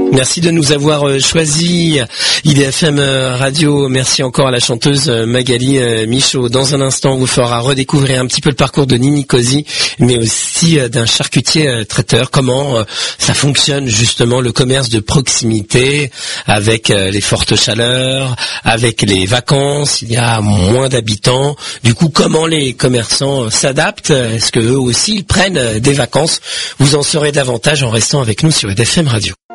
Merci de nous avoir choisi IDFM Radio. Merci encore à la chanteuse Magali Michaud. Dans un instant, on vous fera redécouvrir un petit peu le parcours de Nini Cosi, mais aussi d'un charcutier traiteur. Comment ça fonctionne justement le commerce de proximité avec les fortes chaleurs, avec les vacances. Il y a moins d'habitants. Du coup, comment les commerçants s'adaptent? Est-ce que eux aussi ils prennent des vacances? Vous en saurez davantage en restant avec nous sur IDFM Radio.